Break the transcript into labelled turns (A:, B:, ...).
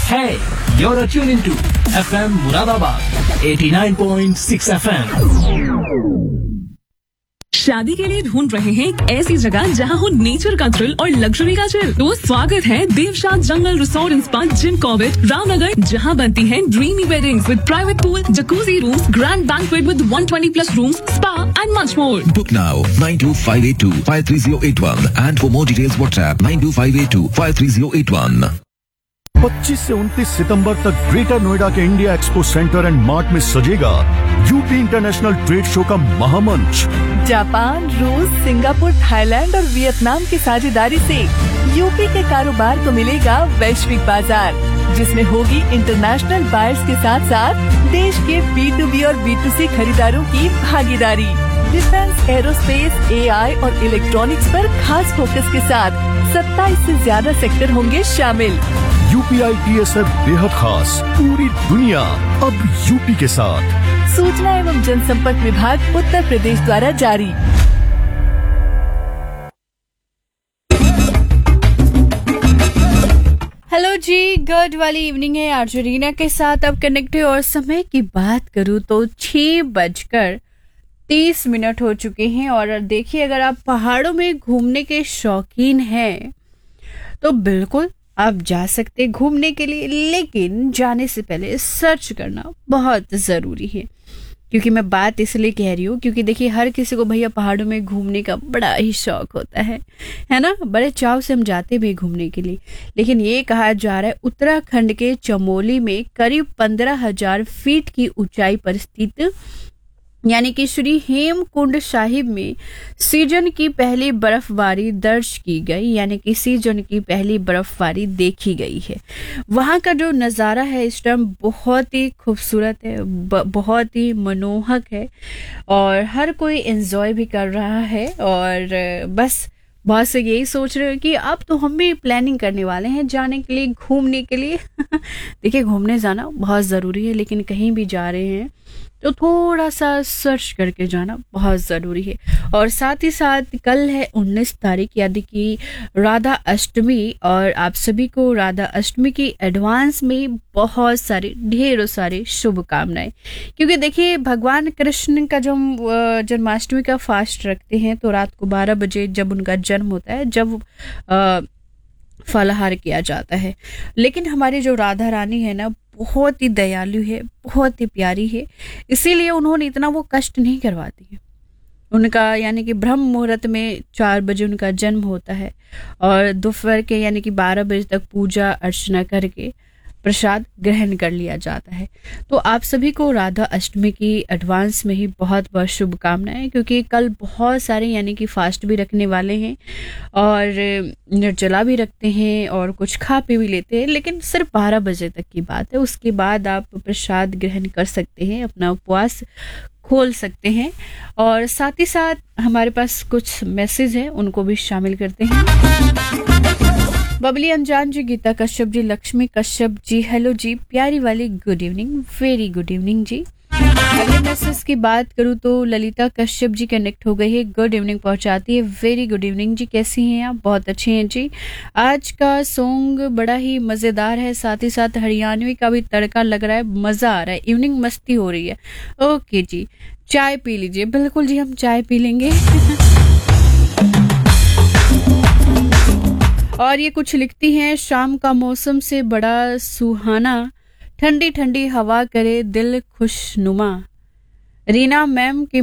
A: Hey, you're tuned into FM Muradabad 89.6 FM.
B: शादी के लिए ढूंढ रहे हैं एक ऐसी जगह जहां हो नेचर का थ्रिल और लग्जरी का चिल। तो स्वागत है देवशाद जंगल resort and spa Jim Corbett Ramnagar, जहां बनती हैं dreamy weddings with private pool, jacuzzi rooms, grand banquet with 120 plus rooms, spa and much more.
C: Book now 92582 53081 and for more details WhatsApp 92582 53081.
D: 25 से 29 सितंबर तक ग्रेटर नोएडा के India expo centre and mart में सजेगा UP international trade show का महामंच।
E: Japan, रूस, Singapore, Thailand और Vietnam की साझेदारी से यूपी के कारोबार को मिलेगा वैश्विक बाजार, जिसमें होगी इंटरनेशनल बायर्स के साथ साथ देश के B2B और B2C खरीदारों की भागीदारी। डिफेंस, एरोस्पेस, AI और इलेक्ट्रॉनिक्स पर खास फोकस के साथ 27 से ज्यादा सेक्टर होंगे शामिल।
D: UPI TSF बेहद खास, पूरी दुनिया अब यूपी के साथ।
E: सूचना एवं जनसंपर्क विभाग उत्तर प्रदेश द्वारा जारी।
F: हेलो जी, गुड वाली इवनिंग है आरजे रीना के साथ अब कनेक्ट है। और समय की बात करूँ तो 6:30 हो चुके हैं। और देखिए, अगर आप पहाड़ों में घूमने के शौकीन हैं तो बिल्कुल आप जा सकते घूमने के लिए, लेकिन जाने से पहले सर्च करना बहुत ज़रूरी है। क्योंकि मैं बात इसलिए कह रही हूँ क्योंकि देखिए, हर किसी को भैया पहाड़ों में घूमने का बड़ा ही शौक होता है ना। बड़े चाव से हम जाते भी घूमने के लिए। लेकिन ये कहा जा रहा है उत्तराखंड के चमोली में करीब 15,000 फीट की ऊंचाई पर स्थित यानी कि श्री हेमकुंड साहिब में सीजन की पहली बर्फबारी दर्ज की गई, यानी कि सीजन की पहली बर्फबारी देखी गई है। वहाँ का जो नज़ारा है इस टाइम बहुत ही खूबसूरत है, बहुत ही मनोहक है और हर कोई एंजॉय भी कर रहा है। और बस बहुत से यही सोच रहे हो कि अब तो हम भी प्लानिंग करने वाले हैं जाने के लिए, घूमने के लिए। देखिए, घूमने जाना बहुत ज़रूरी है, लेकिन कहीं भी जा रहे हैं तो थोड़ा सा सर्च करके जाना बहुत ज़रूरी है। और साथ ही साथ कल है 19 तारीख, यानी कि राधा अष्टमी, और आप सभी को राधा अष्टमी की एडवांस में बहुत सारे ढेरों सारे शुभकामनाएं। क्योंकि देखिए, भगवान कृष्ण का जब जन्माष्टमी का फास्ट रखते हैं तो रात को 12 बजे जब उनका जन्म होता है, जब फलाहार किया जाता है। लेकिन हमारी जो राधा रानी है ना, बहुत ही दयालु है, बहुत ही प्यारी है, इसीलिए उन्होंने इतना वो कष्ट नहीं करवाती है। उनका यानी कि ब्रह्म मुहूर्त में 4 बजे उनका जन्म होता है और दोपहर के यानी कि 12 बजे तक पूजा अर्चना करके प्रसाद ग्रहण कर लिया जाता है। तो आप सभी को राधा अष्टमी की एडवांस में ही बहुत बहुत शुभकामनाएं, क्योंकि कल बहुत सारे यानी कि फास्ट भी रखने वाले हैं और निर्जला भी रखते हैं और कुछ खा पी भी लेते हैं। लेकिन सिर्फ 12 बजे तक की बात है, उसके बाद आप प्रसाद ग्रहण कर सकते हैं, अपना उपवास खोल सकते हैं। और साथ ही साथ हमारे पास कुछ मैसेज है, उनको भी शामिल करते हैं। बबली अनजान जी, गीता कश्यप जी, लक्ष्मी कश्यप जी, हेलो जी, प्यारी वाली good evening, very good evening जी। अगले मैसेज की बात करूँ तो ललिता कश्यप जी कनेक्ट हो गई है, गुड इवनिंग पहुंचाती है, वेरी गुड इवनिंग जी। कैसी हैं आप? बहुत अच्छे हैं जी। आज का सॉन्ग बड़ा ही मज़ेदार है, साथ ही साथ हरियाणवी का भी तड़का लग रहा है, मज़ा आ रहा है, इवनिंग मस्ती हो रही है। ओके जी, चाय पी लीजिए। बिल्कुल जी, हम चाय पी लेंगे। और ये कुछ लिखती हैं, शाम का मौसम से बड़ा सुहाना, ठंडी ठंडी हवा करे दिल खुशनुमा। रीना मैम की